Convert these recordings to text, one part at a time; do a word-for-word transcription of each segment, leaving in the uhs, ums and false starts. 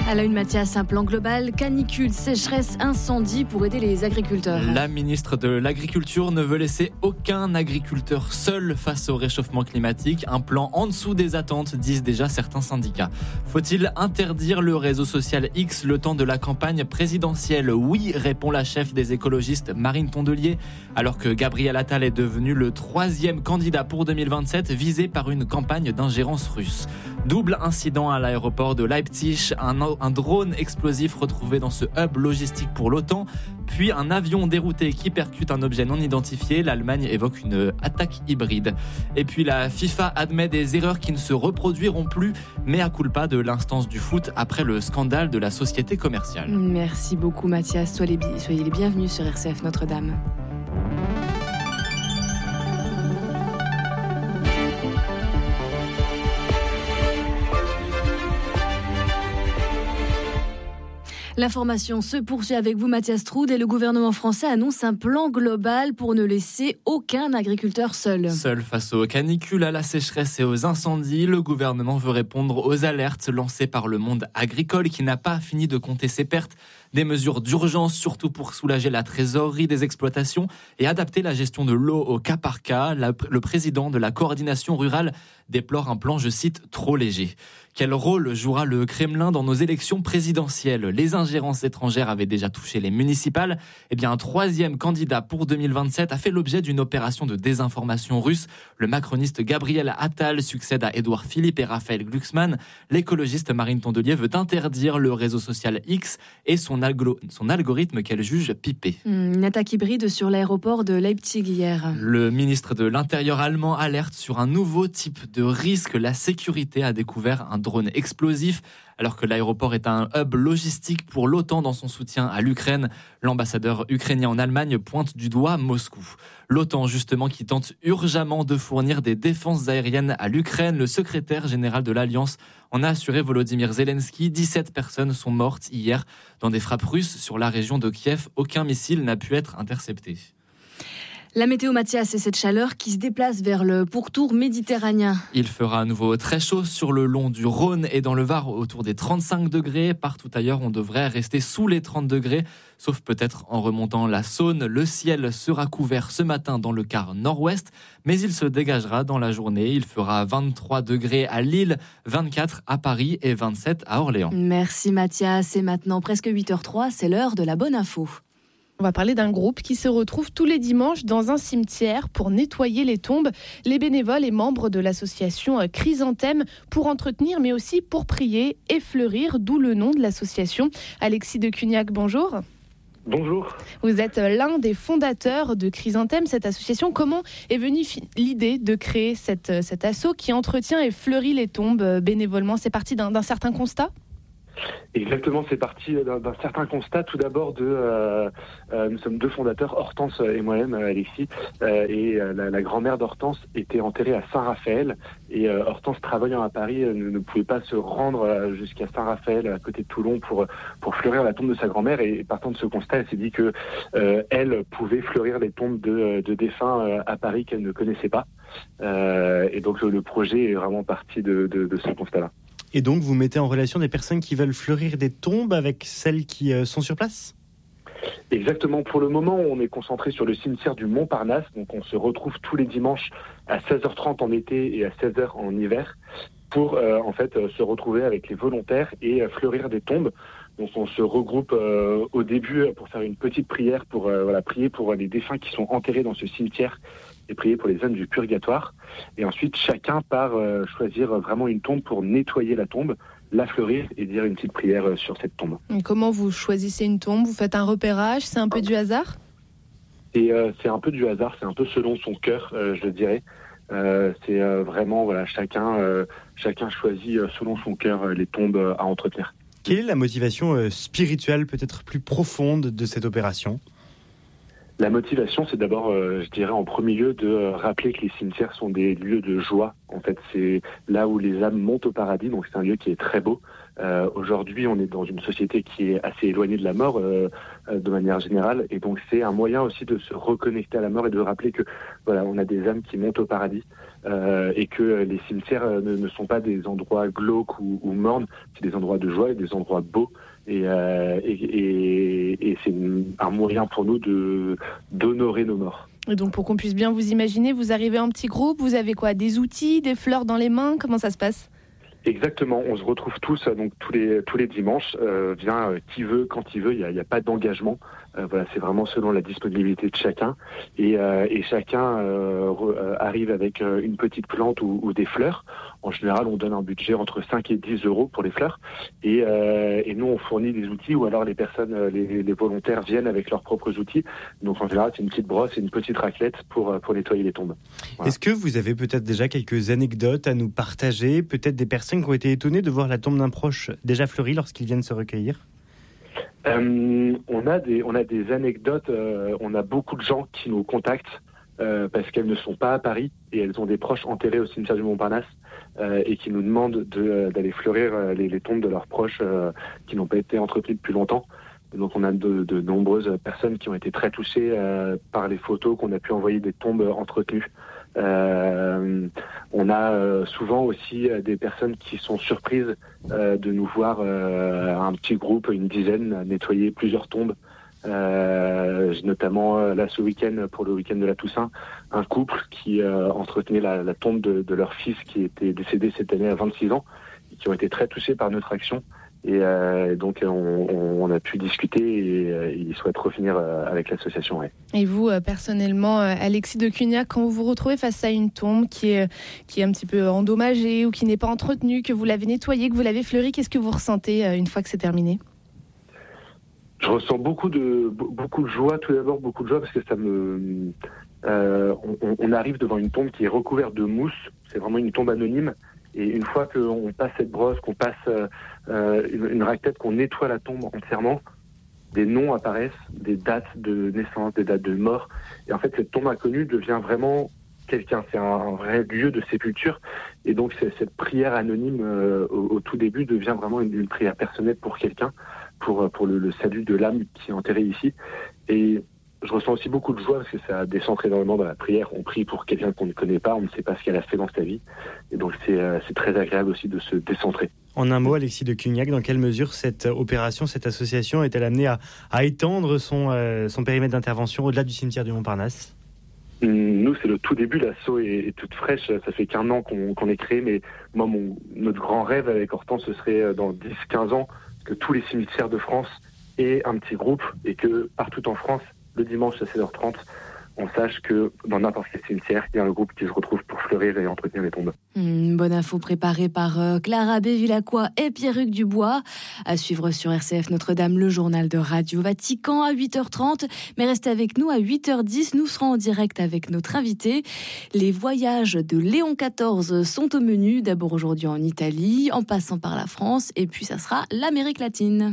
À la une, Mathias, un plan global, canicule, sécheresse, incendie pour aider les agriculteurs. La ministre de l'Agriculture ne veut laisser aucun agriculteur seul face au réchauffement climatique. Un plan en dessous des attentes, disent déjà certains syndicats. Faut-il interdire le réseau social X le temps de la campagne présidentielle ? Oui, répond la chef des écologistes Marine Tondelier, alors que Gabriel Attal est devenu le troisième candidat pour deux mille vingt-sept visé par une campagne d'ingérence russe. Double incident à l'aéroport de Leipzig, un, un drone explosif retrouvé dans ce hub logistique pour l'OTAN, puis un avion dérouté qui percute un objet non identifié. L'Allemagne évoque une attaque hybride. Et puis la FIFA admet des erreurs qui ne se reproduiront plus, mais à culpa de l'instance du foot après le scandale de la société commerciale. Merci beaucoup Mathias, soyez les bienvenus sur R C F Notre-Dame. L'information se poursuit avec vous, Mathias Troud, et le gouvernement français annonce un plan global pour ne laisser aucun agriculteur seul. Seul face aux canicules, à la sécheresse et aux incendies, le gouvernement veut répondre aux alertes lancées par le monde agricole qui n'a pas fini de compter ses pertes. Des mesures d'urgence, surtout pour soulager la trésorerie des exploitations et adapter la gestion de l'eau au cas par cas. La, le président de la coordination rurale déplore un plan, je cite, trop léger. Quel rôle jouera le Kremlin dans nos élections présidentielles ? Les ingérences étrangères avaient déjà touché les municipales. Eh bien, un troisième candidat pour deux mille vingt-sept a fait l'objet d'une opération de désinformation russe. Le macroniste Gabriel Attal succède à Édouard Philippe et Raphaël Glucksmann. L'écologiste Marine Tondelier veut interdire le réseau social X et son, algo- son algorithme qu'elle juge pipé. Une attaque hybride sur l'aéroport de Leipzig hier. Le ministre de l'Intérieur allemand alerte sur un nouveau type de risque. La sécurité a découvert un drone explosif. Alors que l'aéroport est un hub logistique pour l'OTAN dans son soutien à l'Ukraine, l'ambassadeur ukrainien en Allemagne pointe du doigt Moscou. L'OTAN, justement, qui tente urgemment de fournir des défenses aériennes à l'Ukraine. Le secrétaire général de l'Alliance en a assuré Volodymyr Zelensky. dix-sept personnes sont mortes hier dans des frappes russes sur la région de Kiev. Aucun missile n'a pu être intercepté. La météo, Mathias, c'est cette chaleur qui se déplace vers le pourtour méditerranéen. Il fera à nouveau très chaud sur le long du Rhône et dans le Var, autour des trente-cinq degrés. Partout ailleurs, on devrait rester sous les trente degrés, sauf peut-être en remontant la Saône. Le ciel sera couvert ce matin dans le quart nord-ouest, mais il se dégagera dans la journée. Il fera vingt-trois degrés à Lille, vingt-quatre à Paris et vingt-sept à Orléans. Merci Mathias. Et maintenant, presque huit heures zéro trois, c'est l'heure de la bonne info. On va parler d'un groupe qui se retrouve tous les dimanches dans un cimetière pour nettoyer les tombes. Les bénévoles et membres de l'association Chrysanthème pour entretenir, mais aussi pour prier et fleurir, d'où le nom de l'association. Alexis de Cugnac, bonjour. Bonjour. Vous êtes l'un des fondateurs de Chrysanthème, cette association. Comment est venue l'idée de créer cette, cet asso qui entretient et fleurit les tombes bénévolement ? C'est parti d'un, d'un certain constat ? Exactement, c'est parti d'un, d'un certain constat. Tout d'abord, de, euh, euh, nous sommes deux fondateurs, Hortense et moi-même, Alexis, euh, et euh, la, la grand-mère d'Hortense était enterrée à Saint-Raphaël. Et euh, Hortense, travaillant à Paris, euh, ne, ne pouvait pas se rendre euh, jusqu'à Saint-Raphaël, à côté de Toulon, pour pour fleurir la tombe de sa grand-mère. Et partant de ce constat, elle s'est dit que euh, elle pouvait fleurir les tombes de, de défunts euh, à Paris qu'elle ne connaissait pas. Euh, et donc le, le projet est vraiment parti de, de, de ce constat-là. Et donc, vous mettez en relation des personnes qui veulent fleurir des tombes avec celles qui euh, sont sur place ? Exactement. Pour le moment, on est concentré sur le cimetière du Montparnasse. Donc, on se retrouve tous les dimanches à seize heures trente en été et à seize heures en hiver pour, euh, en fait, euh, se retrouver avec les volontaires et euh, fleurir des tombes. Donc, on se regroupe euh, au début pour faire une petite prière, pour euh, voilà, prier pour les défunts qui sont enterrés dans ce cimetière et prier pour les âmes du purgatoire. Et ensuite, chacun part euh, choisir vraiment une tombe pour nettoyer la tombe, la fleurir et dire une petite prière euh, sur cette tombe. Et comment vous choisissez une tombe ? Vous faites un repérage ? C'est un peu du hasard ? Et euh, c'est un peu du hasard, c'est un peu selon son cœur, euh, je dirais. Euh, c'est euh, vraiment, voilà, chacun, euh, chacun choisit euh, selon son cœur euh, les tombes euh, à entretenir. Quelle est la motivation euh, spirituelle, peut-être plus profonde de cette opération ? La motivation, c'est d'abord, euh, je dirais, en premier lieu, de euh, rappeler que les cimetières sont des lieux de joie. En fait, c'est là où les âmes montent au paradis, donc c'est un lieu qui est très beau. Euh, aujourd'hui, on est dans une société qui est assez éloignée de la mort euh, euh, de manière générale, et donc c'est un moyen aussi de se reconnecter à la mort et de rappeler que voilà, on a des âmes qui montent au paradis euh, et que les cimetières euh, ne, ne sont pas des endroits glauques ou, ou mornes, c'est des endroits de joie et des endroits beaux. Et, euh, et, et, et c'est un moyen pour nous de d'honorer nos morts. Et donc pour qu'on puisse bien vous imaginer, vous arrivez en petit groupe, vous avez quoi, des outils, des fleurs dans les mains, comment ça se passe ? Exactement, on se retrouve tous donc tous les tous les dimanches. Euh, vient euh, qui veut, quand il veut. Il y a, il y a pas d'engagement. Euh, voilà, c'est vraiment selon la disponibilité de chacun. Et, euh, et chacun euh, re, euh, arrive avec euh, une petite plante ou, ou des fleurs. En général, on donne un budget entre cinq et dix euros pour les fleurs. Et, euh, et nous, on fournit des outils, ou alors les personnes, les, les volontaires viennent avec leurs propres outils. Donc en général, c'est une petite brosse et une petite raclette pour pour nettoyer les tombes. Voilà. Est-ce que vous avez peut-être déjà quelques anecdotes à nous partager, peut-être des personnes qui ont été étonnées de voir la tombe d'un proche déjà fleurie lorsqu'ils viennent se recueillir ? Euh, on a des on a des anecdotes. Euh, on a beaucoup de gens qui nous contactent euh, parce qu'elles ne sont pas à Paris et elles ont des proches enterrés au cimetière du Montparnasse euh, et qui nous demandent de, d'aller fleurir euh, les, les tombes de leurs proches euh, qui n'ont pas été entretenues depuis longtemps. Donc on a de, de nombreuses personnes qui ont été très touchées euh, par les photos qu'on a pu envoyer des tombes entretenues. Euh, on a euh, souvent aussi euh, des personnes qui sont surprises euh, de nous voir euh, un petit groupe, une dizaine, nettoyer plusieurs tombes. Euh, notamment euh, là ce week-end, pour le week-end de la Toussaint, un couple qui euh, entretenait la, la tombe de, de leur fils qui était décédé cette année à vingt-six ans et qui ont été très touchés par notre action. Et euh, donc on, on, on a pu discuter et euh, ils souhaitent revenir euh, avec l'association. Ouais. Et vous, euh, personnellement, euh, Alexis de Cugnac, quand vous vous retrouvez face à une tombe qui est, qui est un petit peu endommagée ou qui n'est pas entretenue, que vous l'avez nettoyée, que vous l'avez fleurie, qu'est-ce que vous ressentez euh, une fois que c'est terminé ? Je ressens beaucoup de, beaucoup de joie, tout d'abord beaucoup de joie parce que ça me... Euh, on, on arrive devant une tombe qui est recouverte de mousse, c'est vraiment une tombe anonyme. Et une fois qu'on passe cette brosse, qu'on passe euh, une, une raclette, qu'on nettoie la tombe entièrement, des noms apparaissent, des dates de naissance, des dates de mort. Et en fait, cette tombe inconnue devient vraiment quelqu'un. C'est un, un vrai lieu de sépulture. Et donc, c'est, cette prière anonyme euh, au, au tout début devient vraiment une, une prière personnelle pour quelqu'un, pour, pour le, le salut de l'âme qui est enterrée ici. Et je ressens aussi beaucoup de joie parce que ça décentre énormément dans la prière. On prie pour quelqu'un qu'on ne connaît pas, on ne sait pas ce qu'elle a fait dans sa vie. Et donc c'est, euh, c'est très agréable aussi de se décentrer. En un mot, Alexis de Cugnac, dans quelle mesure cette opération, cette association est-elle amenée à, à étendre son, euh, son périmètre d'intervention au-delà du cimetière du Montparnasse ? Nous, c'est le tout début. L'asso est, est toute fraîche. Ça fait qu'un an qu'on, qu'on est créé. Mais moi, mon, notre grand rêve avec Hortense, ce serait dans dix à quinze ans que tous les cimetières de France aient un petit groupe et que partout en France, le dimanche à seize heures trente, on sache que dans n'importe quel cimetière, il y a un groupe qui se retrouve pour fleurir et entretenir les tombes. Mmh, bonne info préparée par euh, Clara Bévilacqua et Pierruc Dubois. À suivre sur R C F Notre-Dame, le journal de Radio Vatican à huit heures trente. Mais restez avec nous à huit heures dix. Nous serons en direct avec notre invité. Les voyages de Léon quatorze sont au menu. D'abord aujourd'hui en Italie, en passant par la France. Et puis ça sera l'Amérique latine.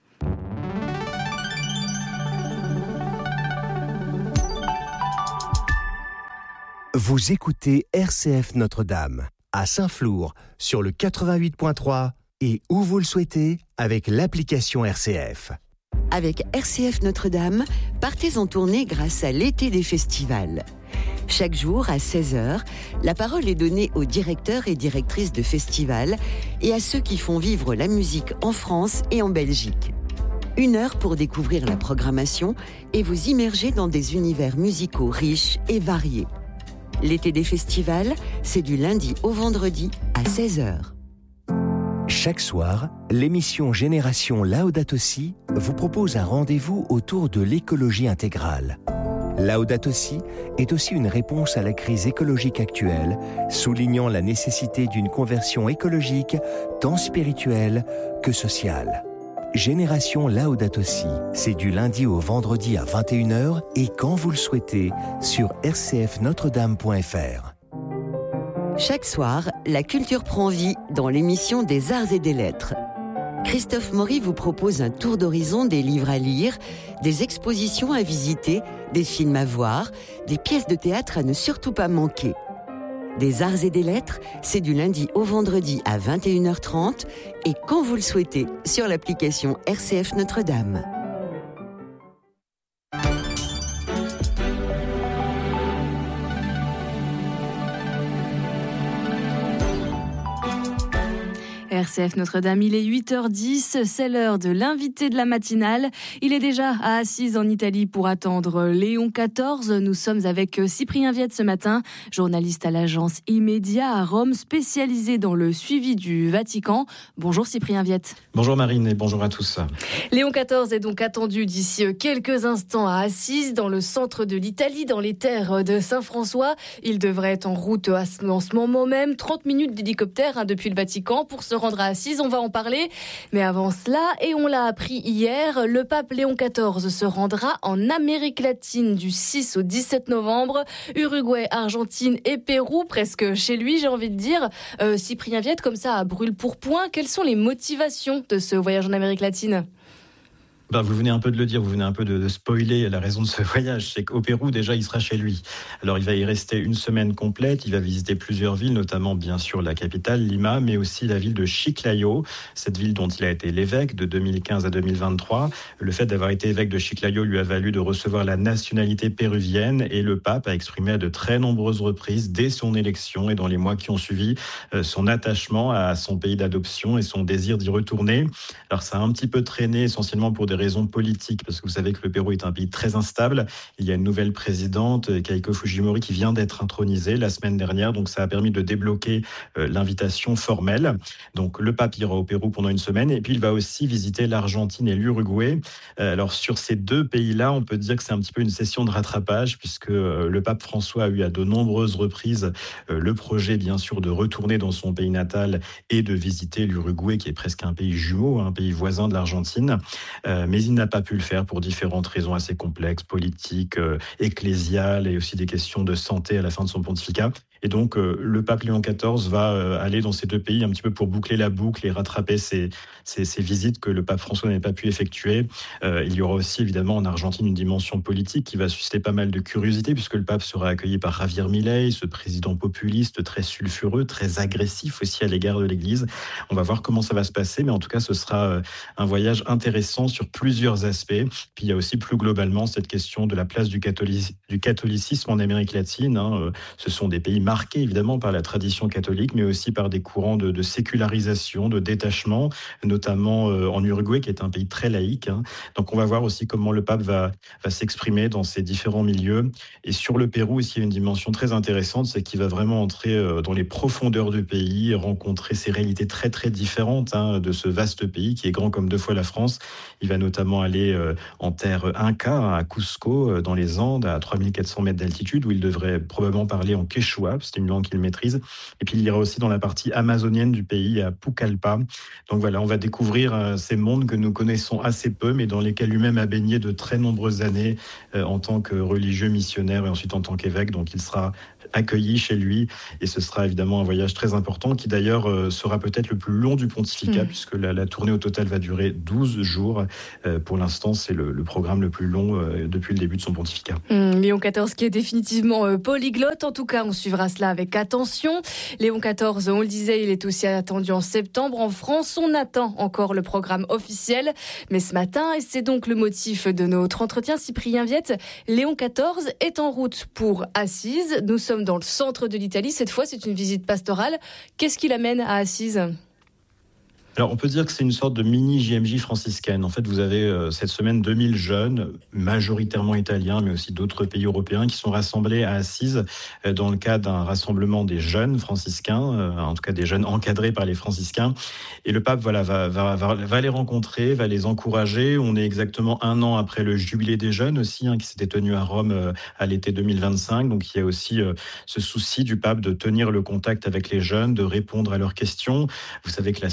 Vous écoutez R C F Notre-Dame, à Saint-Flour, sur le quatre-vingt-huit point trois et où vous le souhaitez, avec l'application R C F. Avec R C F Notre-Dame, partez en tournée grâce à l'été des festivals. Chaque jour, à seize heures, la parole est donnée aux directeurs et directrices de festivals et à ceux qui font vivre la musique en France et en Belgique. Une heure pour découvrir la programmation et vous immerger dans des univers musicaux riches et variés. L'été des festivals, c'est du lundi au vendredi à seize heures. Chaque soir, l'émission Génération Laudato Si vous propose un rendez-vous autour de l'écologie intégrale. Laudato Si est aussi une réponse à la crise écologique actuelle, soulignant la nécessité d'une conversion écologique tant spirituelle que sociale. Génération Laudato Si, c'est du lundi au vendredi à vingt et une heures et quand vous le souhaitez sur r c f notre dame point f r. Chaque soir, la culture prend vie dans l'émission des Arts et des Lettres. Christophe Maury vous propose un tour d'horizon des livres à lire, des expositions à visiter, des films à voir, des pièces de théâtre à ne surtout pas manquer. Des arts et des lettres, c'est du lundi au vendredi à vingt et une heures trente et quand vous le souhaitez sur l'application R C F Notre-Dame. R C F Notre-Dame, il est huit heures dix, c'est l'heure de l'invité de la matinale. Il est déjà à Assise en Italie pour attendre Léon quatorze. Nous sommes avec Cyprien Viette ce matin, journaliste à l'agence Immédia à Rome, spécialisé dans le suivi du Vatican. Bonjour Cyprien Viette. Bonjour Marine et bonjour à tous. Léon quatorze est donc attendu d'ici quelques instants à Assise, dans le centre de l'Italie, dans les terres de Saint-François. Il devrait être en route en ce moment même, trente minutes d'hélicoptère hein, depuis le Vatican pour se rendre à Assise, on va en parler. Mais avant cela, et on l'a appris hier, le pape Léon quatorze se rendra en Amérique latine du six au dix-sept novembre. Uruguay, Argentine et Pérou, presque chez lui, j'ai envie de dire. Euh, Cyprien Viette, comme ça, à brûle pour point, quelles sont les motivations de ce voyage en Amérique latine ? Ben, vous venez un peu de le dire, vous venez un peu de, de spoiler la raison de ce voyage. C'est qu'au Pérou, déjà, il sera chez lui. Alors, il va y rester une semaine complète. Il va visiter plusieurs villes, notamment, bien sûr, la capitale, Lima, mais aussi la ville de Chiclayo, cette ville dont il a été l'évêque de deux mille quinze à deux mille vingt-trois. Le fait d'avoir été évêque de Chiclayo lui a valu de recevoir la nationalité péruvienne et le pape a exprimé à de très nombreuses reprises, dès son élection et dans les mois qui ont suivi, son attachement à son pays d'adoption et son désir d'y retourner. Alors, ça a un petit peu traîné, essentiellement pour des raisons politiques, parce que vous savez que le Pérou est un pays très instable. Il y a une nouvelle présidente, Keiko Fujimori, qui vient d'être intronisée la semaine dernière, donc ça a permis de débloquer euh, l'invitation formelle. Donc le pape ira au Pérou pendant une semaine, et puis il va aussi visiter l'Argentine et l'Uruguay. Euh, alors sur ces deux pays-là, on peut dire que c'est un petit peu une session de rattrapage, puisque euh, le pape François a eu à de nombreuses reprises euh, le projet, bien sûr, de retourner dans son pays natal et de visiter l'Uruguay, qui est presque un pays jumeau, un pays voisin de l'Argentine. Euh, mais il n'a pas pu le faire pour différentes raisons assez complexes, politiques, euh, ecclésiales et aussi des questions de santé à la fin de son pontificat. Et donc, euh, le pape Léon quatorze va euh, aller dans ces deux pays un petit peu pour boucler la boucle et rattraper ces, ces, ces visites que le pape François n'avait pas pu effectuer. Euh, il y aura aussi, évidemment, en Argentine, une dimension politique qui va susciter pas mal de curiosité, puisque le pape sera accueilli par Javier Milei, ce président populiste très sulfureux, très agressif aussi à l'égard de l'Église. On va voir comment ça va se passer, mais en tout cas, ce sera euh, un voyage intéressant sur plusieurs aspects. Puis il y a aussi plus globalement cette question de la place du, catholic- du catholicisme en Amérique latine. Hein. Ce sont des pays marqués évidemment par la tradition catholique, mais aussi par des courants de, de sécularisation, de détachement, notamment euh, en Uruguay, qui est un pays très laïque. Hein. Donc on va voir aussi comment le pape va, va s'exprimer dans ces différents milieux. Et sur le Pérou, aussi, il y a une dimension très intéressante, c'est qu'il va vraiment entrer euh, dans les profondeurs du pays, rencontrer ces réalités très très différentes hein, de ce vaste pays qui est grand comme deux fois la France. Il va notamment aller euh, en terre inca, à Cusco, euh, dans les Andes, à trois mille quatre cents mètres d'altitude, où il devrait probablement parler en quechua, c'est une langue qu'il maîtrise. Et puis il ira aussi dans la partie amazonienne du pays, à Pucallpa. Donc voilà, on va découvrir euh, ces mondes que nous connaissons assez peu, mais dans lesquels lui-même a baigné de très nombreuses années euh, en tant que religieux missionnaire et ensuite en tant qu'évêque. Donc il sera accueilli chez lui et ce sera évidemment un voyage très important qui d'ailleurs euh, sera peut-être le plus long du pontificat mmh. puisque la, la tournée au total va durer douze jours. Euh, pour l'instant, c'est le, le programme le plus long euh, depuis le début de son pontificat. Mmh, Léon quatorze qui est définitivement euh, polyglotte. En tout cas, on suivra cela avec attention. Léon quatorze, on le disait, il est aussi attendu en septembre en France. On attend encore le programme officiel. Mais ce matin, et c'est donc le motif de notre entretien, Cyprien Viette, Léon quatorze est en route pour Assise. Nous sommes dans le centre de l'Italie. Cette fois, c'est une visite pastorale. Qu'est-ce qui l'amène à Assise ? Alors, on peut dire que c'est une sorte de mini-J M J franciscaine. En fait, vous avez euh, cette semaine deux mille jeunes, majoritairement italiens, mais aussi d'autres pays européens, qui sont rassemblés à Assise euh, dans le cadre d'un rassemblement des jeunes franciscains, euh, en tout cas des jeunes encadrés par les franciscains. Et le pape voilà, va, va, va, va les rencontrer, va les encourager. On est exactement un an après le jubilé des jeunes aussi, hein, qui s'était tenu à Rome euh, à l'été deux mille vingt-cinq. Donc, il y a aussi euh, ce souci du pape de tenir le contact avec les jeunes, de répondre à leurs questions. Vous savez que la sensibilité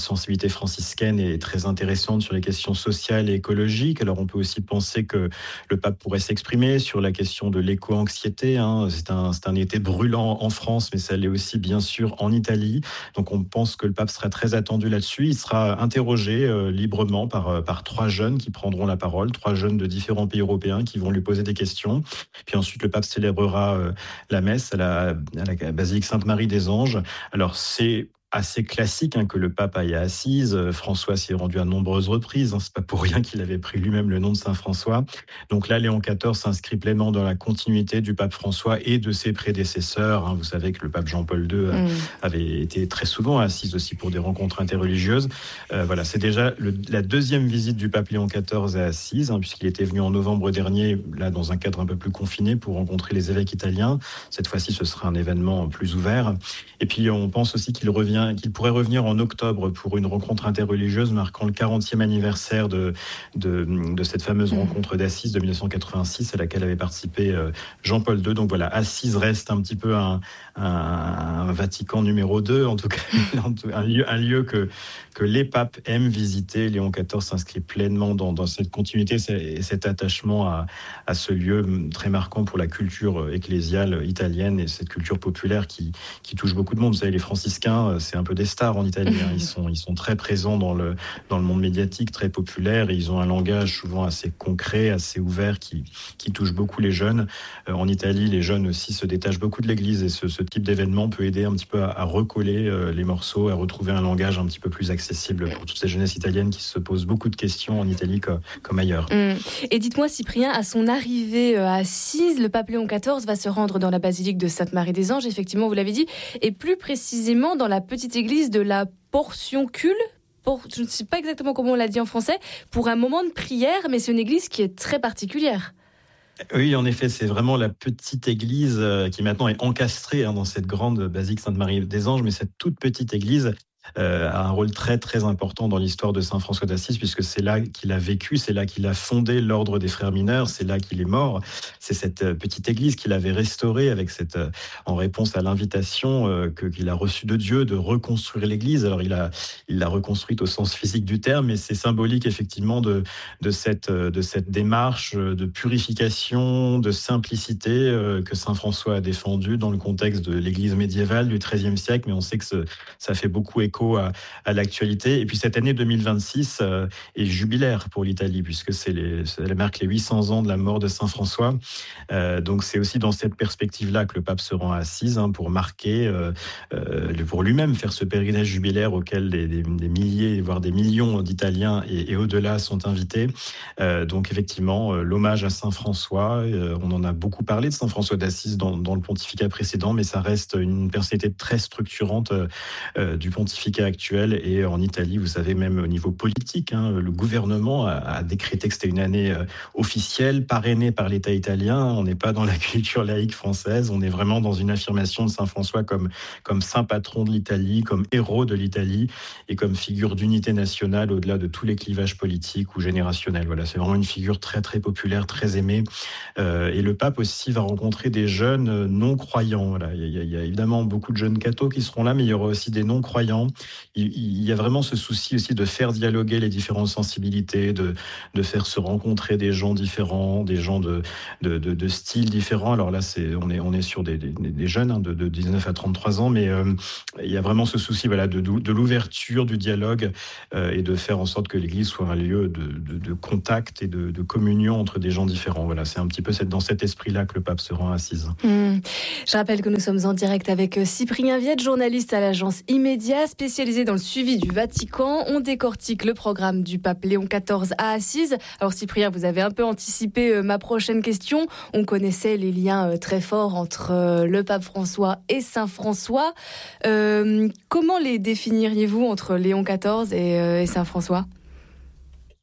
l'activité franciscaine est très intéressante sur les questions sociales et écologiques. Alors on peut aussi penser que le pape pourrait s'exprimer sur la question de l'éco-anxiété. Hein. C'est un, c'est un été brûlant en France, mais ça l'est aussi bien sûr en Italie. Donc on pense que le pape sera très attendu là-dessus. Il sera interrogé euh, librement par, par trois jeunes qui prendront la parole, trois jeunes de différents pays européens qui vont lui poser des questions. Puis ensuite le pape célébrera euh, la messe à la, à la basilique Sainte-Marie des Anges. Alors c'est assez classique hein, que le pape aille à Assise. François s'y est rendu à nombreuses reprises. Hein, c'est pas pour rien qu'il avait pris lui-même le nom de Saint François. Donc là, Léon quatorze s'inscrit pleinement dans la continuité du pape François et de ses prédécesseurs. Hein. Vous savez que le pape Jean-Paul deux mmh. avait été très souvent à Assise aussi pour des rencontres interreligieuses. Euh, voilà, c'est déjà le, la deuxième visite du pape Léon quatorze à Assise, hein, puisqu'il était venu en novembre dernier, là dans un cadre un peu plus confiné, pour rencontrer les évêques italiens. Cette fois-ci, ce sera un événement plus ouvert. Et puis, on pense aussi qu'il revient qu'il pourrait revenir en octobre pour une rencontre interreligieuse marquant le quarantième anniversaire de, de, de cette fameuse rencontre d'Assise de mille neuf cent quatre-vingt-six à laquelle avait participé Jean-Paul deux. Donc voilà, Assise reste un petit peu un, un, un Vatican numéro deux, en tout cas un lieu, un lieu que, que les papes aiment visiter. Léon quatorze s'inscrit pleinement dans, dans cette continuité et cet attachement à, à ce lieu très marquant pour la culture ecclésiale italienne et cette culture populaire qui, qui touche beaucoup de monde. Vous savez, les franciscains, c'est un peu des stars en Italie. Hein. Ils sont, ils sont très présents dans le, dans le monde médiatique, très populaires, et ils ont un langage souvent assez concret, assez ouvert, qui, qui touche beaucoup les jeunes. Euh, en Italie, les jeunes aussi se détachent beaucoup de l'Église, et ce, ce type d'événement peut aider un petit peu à, à recoller euh, les morceaux, à retrouver un langage un petit peu plus accessible pour toutes ces jeunesses italiennes qui se posent beaucoup de questions en Italie comme, comme ailleurs. Mmh. Et dites-moi, Cyprien, à son arrivée à Assise, le pape Léon quatorze va se rendre dans la basilique de Sainte-Marie-des-Anges, effectivement, vous l'avez dit, et plus précisément dans la petite église de la Portioncule, pour, je ne sais pas exactement comment on l'a dit en français, pour un moment de prière, mais c'est une église qui est très particulière. Oui, en effet, c'est vraiment la petite église qui maintenant est encastrée hein, dans cette grande basilique Sainte-Marie-des-Anges, mais cette toute petite église Euh, a un rôle très très important dans l'histoire de Saint François d'Assise, puisque c'est là qu'il a vécu, c'est là qu'il a fondé l'ordre des frères mineurs, c'est là qu'il est mort. C'est cette euh, petite église qu'il avait restaurée avec cette, euh, en réponse à l'invitation euh, que, qu'il a reçue de Dieu de reconstruire l'église. Alors il a, il l'a reconstruite au sens physique du terme, mais c'est symbolique effectivement de, de, cette, de cette démarche de purification, de simplicité euh, que Saint François a défendue dans le contexte de l'église médiévale du treizième siècle, mais on sait que ce, ça fait beaucoup écho À, à l'actualité. Et puis cette année deux mille vingt-six euh, est jubilaire pour l'Italie, puisque c'est les, elle marque les huit cents ans de la mort de Saint François. Euh, donc c'est aussi dans cette perspective-là que le pape se rend à Assise hein, pour marquer, euh, euh, pour lui-même faire ce pèlerinage jubilaire auquel des, des, des milliers, voire des millions d'Italiens et, et au-delà sont invités. Euh, donc effectivement, euh, l'hommage à Saint François, euh, on en a beaucoup parlé de Saint François d'Assise dans, dans le pontificat précédent, mais ça reste une personnalité très structurante euh, du pontificat actuel. Et en Italie, vous savez, même au niveau politique, hein, le gouvernement a, a décrété que c'était une année euh, officielle, parrainée par l'État italien. On n'est pas dans la culture laïque française, on est vraiment dans une affirmation de Saint François comme, comme saint patron de l'Italie, comme héros de l'Italie et comme figure d'unité nationale au-delà de tous les clivages politiques ou générationnels. Voilà, c'est vraiment une figure très très populaire, très aimée. Euh, et le pape aussi va rencontrer des jeunes non-croyants. Voilà. Il, y a, il y a évidemment beaucoup de jeunes cathos qui seront là, mais il y aura aussi des non-croyants. Il, il y a vraiment ce souci aussi de faire dialoguer les différentes sensibilités, de, de faire se rencontrer des gens différents, des gens de, de, de, de styles différents. Alors là, c'est, on, est, on est sur des, des, des jeunes hein, de, de dix-neuf à trente-trois ans, mais euh, il y a vraiment ce souci voilà, de, de l'ouverture, du dialogue euh, et de faire en sorte que l'Église soit un lieu de, de, de contact et de, de communion entre des gens différents. Voilà, c'est un petit peu cette, dans cet esprit-là que le pape se rend à Assise. Mmh. Je rappelle que nous sommes en direct avec Cyprien Viette, journaliste à l'agence Immédiat, spécialisé dans le suivi du Vatican. On décortique le programme du pape Léon quatorze à Assise. Alors Cyprien, vous avez un peu anticipé euh, ma prochaine question. On connaissait les liens euh, très forts entre euh, le pape François et Saint François. Euh, comment les définiriez-vous entre Léon quatorze et, euh, et Saint François ?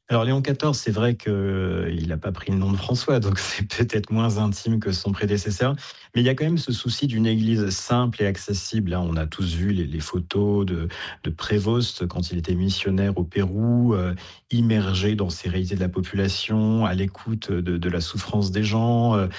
Alors Léon quatorze, c'est vrai qu'il n'a pas pris le nom de François, donc c'est peut-être moins intime que son prédécesseur, mais il y a quand même ce souci d'une église simple et accessible. Là, on a tous vu les, les photos de, de Prévost quand il était missionnaire au Pérou, euh, immergé dans ces réalités de la population, à l'écoute de, de la souffrance des gens, euh,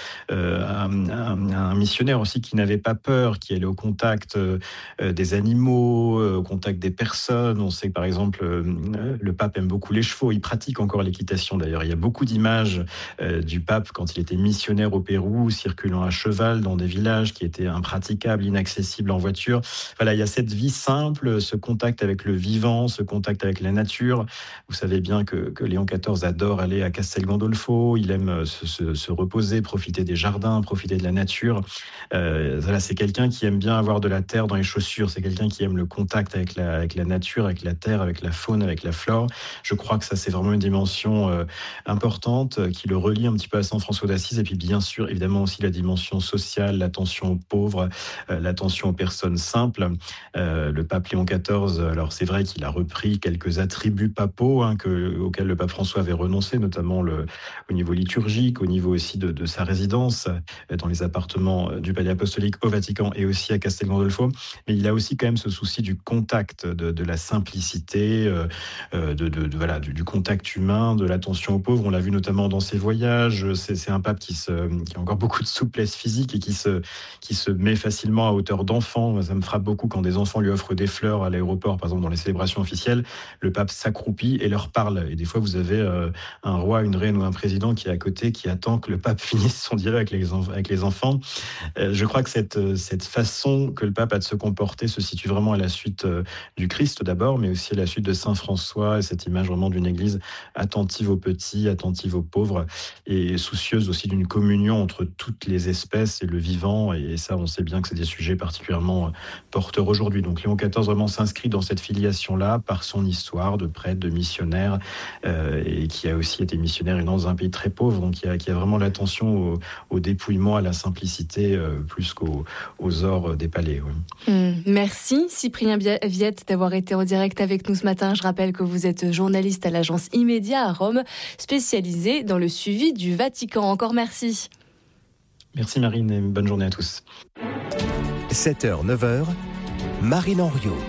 un, un, un missionnaire aussi qui n'avait pas peur, qui allait au contact euh, des animaux, euh, au contact des personnes. On sait que par exemple, euh, le pape aime beaucoup les chevaux, il pratique encore l'équitation d'ailleurs. Il y a beaucoup d'images euh, du pape quand il était missionnaire au Pérou, circulant à cheval dans des villages qui étaient impraticables, inaccessibles en voiture. Voilà, il y a cette vie simple, ce contact avec le vivant, ce contact avec la nature. Vous savez bien que, que Léon quatorze adore aller à Castel Gandolfo, il aime se, se, se reposer, profiter des jardins, profiter de la nature. Euh, voilà, c'est quelqu'un qui aime bien avoir de la terre dans les chaussures, c'est quelqu'un qui aime le contact avec la, avec la nature, avec la terre, avec la faune, avec la flore. Je crois que ça, c'est vraiment une dimension euh, importante euh, qui le relie un petit peu à Saint François d'Assise, et puis bien sûr évidemment aussi la dimension sociale, l'attention aux pauvres, euh, l'attention aux personnes simples. Euh, le pape Léon quatorze, alors c'est vrai qu'il a repris quelques attributs papaux hein, que, auxquels le pape François avait renoncé, notamment le, au niveau liturgique, au niveau aussi de, de sa résidence euh, dans les appartements du Palais apostolique au Vatican et aussi à Castel Gandolfo, mais il a aussi quand même ce souci du contact, de, de la simplicité, euh, de, de, de, voilà, du, du contact humain, de l'attention aux pauvres. On l'a vu notamment dans ses voyages. C'est, c'est un pape qui, se, qui a encore beaucoup de souplesse physique et qui se, qui se met facilement à hauteur d'enfant. Ça me frappe beaucoup quand des enfants lui offrent des fleurs à l'aéroport, par exemple dans les célébrations officielles. Le pape s'accroupit et leur parle. Et des fois, vous avez euh, un roi, une reine ou un président qui est à côté, qui attend que le pape finisse son dialogue avec les, enf- avec les enfants. Euh, je crois que cette, cette façon que le pape a de se comporter se situe vraiment à la suite euh, du Christ d'abord, mais aussi à la suite de Saint François, et cette image vraiment d'une église attentive aux petits, attentive aux pauvres, et soucieuse aussi d'une communion entre toutes les espèces et le vivant. Et ça, on sait bien que c'est des sujets particulièrement porteurs aujourd'hui. Donc Léon quatorze vraiment s'inscrit dans cette filiation-là par son histoire de prêtre, de missionnaire, euh, et qui a aussi été missionnaire et dans un pays très pauvre, donc qui a, qui a vraiment l'attention au, au dépouillement, à la simplicité, euh, plus qu'aux aux ors des palais. Oui. Mmh, merci Cyprien Viette d'avoir été en direct avec nous ce matin. Je rappelle que vous êtes journaliste à l'agence Immédia à Rome, spécialisée dans le suivi du Vatican. Encore merci. Merci Marine et bonne journée à tous. sept heures neuf heures, Marine Henriot.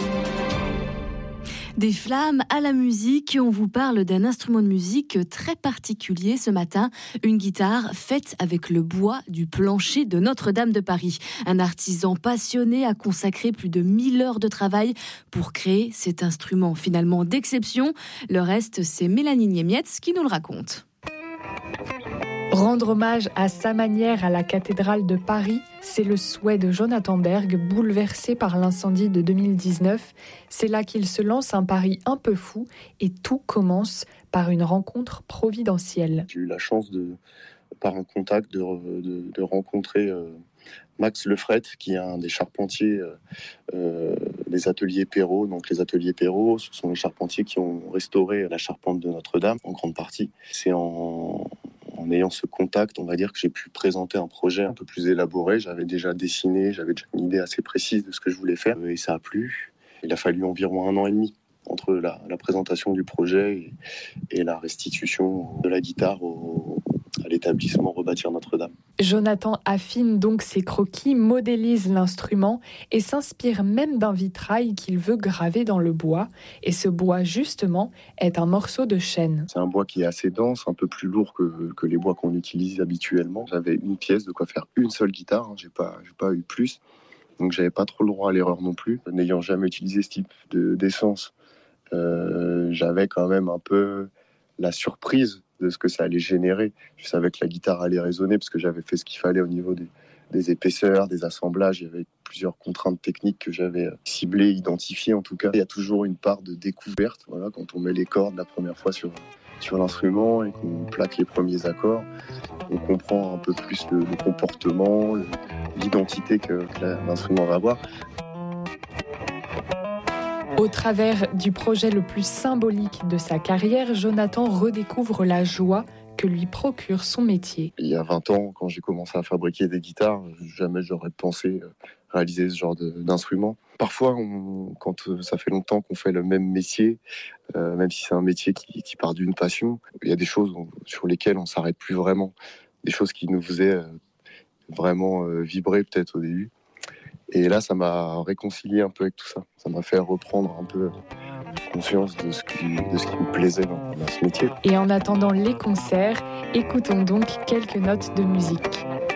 Des flammes à la musique, on vous parle d'un instrument de musique très particulier ce matin, une guitare faite avec le bois du plancher de Notre-Dame de Paris. Un artisan passionné a consacré plus de mille heures de travail pour créer cet instrument finalement d'exception. Le reste, c'est Mélanie Niemietz qui nous le raconte. Rendre hommage à sa manière à la cathédrale de Paris, c'est le souhait de Jonathan Berg, bouleversé par l'incendie de deux mille dix-neuf. C'est là qu'il se lance un pari un peu fou et tout commence par une rencontre providentielle. J'ai eu la chance, de, par un contact, de, de, de rencontrer euh, Max Lefret, qui est un des charpentiers euh, des ateliers Perrault. Donc les ateliers Perrault, ce sont les charpentiers qui ont restauré la charpente de Notre-Dame en grande partie. C'est en... En ayant ce contact, on va dire que j'ai pu présenter un projet un peu plus élaboré. J'avais déjà dessiné, j'avais déjà une idée assez précise de ce que je voulais faire et ça a plu. Il a fallu environ un an et demi entre la, la présentation du projet et, et la restitution de la guitare au, à l'établissement Rebâtir Notre-Dame. Jonathan affine donc ses croquis, modélise l'instrument et s'inspire même d'un vitrail qu'il veut graver dans le bois. Et ce bois, justement, est un morceau de chêne. C'est un bois qui est assez dense, un peu plus lourd que, que les bois qu'on utilise habituellement. J'avais une pièce de quoi faire une seule guitare, hein. j'ai pas, j'ai pas eu plus. Donc j'avais pas trop le droit à l'erreur non plus. N'ayant jamais utilisé ce type de, d'essence, euh, j'avais quand même un peu la surprise de ce que ça allait générer. Je savais que la guitare allait résonner parce que j'avais fait ce qu'il fallait au niveau des, des épaisseurs, des assemblages. Il y avait plusieurs contraintes techniques que j'avais ciblées, identifiées en tout cas. Il y a toujours une part de découverte. Voilà, quand on met les cordes la première fois sur, sur l'instrument et qu'on plaque les premiers accords, on comprend un peu plus le, le comportement, le, l'identité que, que l'instrument va avoir. Au travers du projet le plus symbolique de sa carrière, Jonathan redécouvre la joie que lui procure son métier. Il y a vingt ans, quand j'ai commencé à fabriquer des guitares, jamais j'aurais pensé réaliser ce genre de, d'instrument. Parfois, on, quand ça fait longtemps qu'on fait le même métier, euh, même si c'est un métier qui, qui part d'une passion, il y a des choses sur lesquelles on s'arrête plus vraiment. Des choses qui nous faisaient vraiment vibrer peut-être au début. Et là, ça m'a réconcilié un peu avec tout ça. Ça m'a fait reprendre un peu conscience de ce qui, de ce qui me plaisait dans, dans ce métier. Et en attendant les concerts, écoutons donc quelques notes de musique.